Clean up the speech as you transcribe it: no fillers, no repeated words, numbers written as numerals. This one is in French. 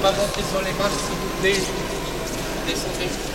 pas monter sur les marches, s'il vous plaît. Descendez.